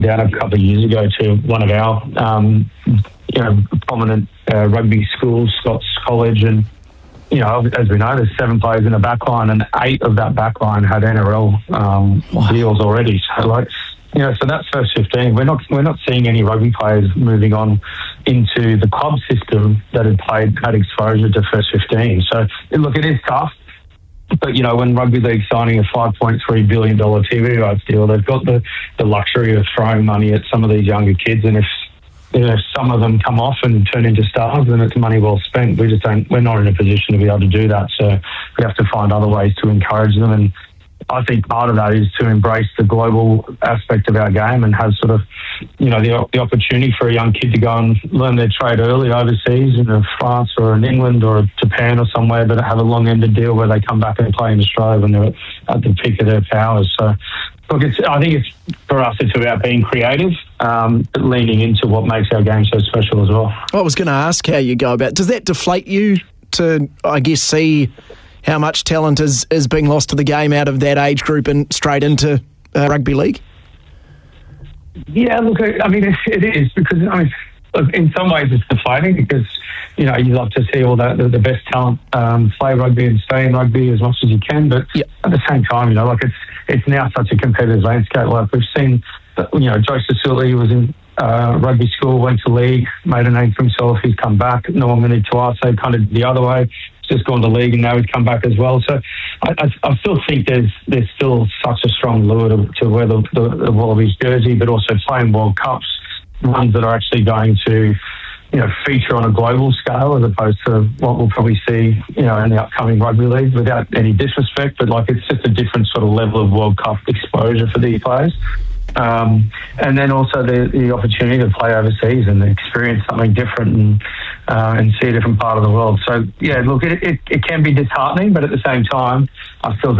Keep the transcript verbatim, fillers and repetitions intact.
down a couple of years ago to one of our, um, you know, prominent uh, rugby schools, Scots College, and you know, as we know, there's seven players in the back line, and eight of that back line had N R L um, wow. deals already. So, like, you know, so that's first fifteen. We're not we're not seeing any rugby players moving on into the club system that had played had exposure to first fifteen. So, look, it is tough. But, you know, when Rugby League's signing a five point three billion dollars T V rights deal, they've got the, the luxury of throwing money at some of these younger kids. And if, you know, some of them come off and turn into stars, then it's money well spent. We just don't, we're not in a position to be able to do that. So we have to find other ways to encourage them. And I think part of that is to embrace the global aspect of our game and have sort of, you know, the, the opportunity for a young kid to go and learn their trade early overseas in France or in England or Japan or somewhere, but have a long-ended deal where they come back and play in Australia when they're at the peak of their powers. So, look, it's, I think it's for us, it's about being creative, um, but leaning into what makes our game so special as well. I was going to ask how you go about. Does that deflate you to, I guess, see how much talent is, is being lost to the game out of that age group and straight into uh, rugby league? Yeah, look, I mean, it, it is because, I mean, look, in some ways it's deflating because, you know, you love to see all the, the, the best talent um, play rugby and stay in rugby as much as you can. But yep. at the same time, you know, like it's it's now such a competitive landscape. Like we've seen, that, you know, Joe Sicily was in uh, rugby school, went to league, made a name for himself. He's come back. Noam Tuase kind of the other way. Just gone to league and now he's come back as well. So I, I, I still think there's there's still such a strong lure to, to wear the, the, the Wallabies jersey, but also playing World Cups, ones that are actually going to, you know, feature on a global scale as opposed to what we'll probably see, you know, in the upcoming rugby league. Without any disrespect, but like it's just a different sort of level of World Cup exposure for these players. Um, and then also the, the opportunity to play overseas and experience something different and uh, and see a different part of the world. So, yeah, look, it, it, it can be disheartening, but at the same time, I still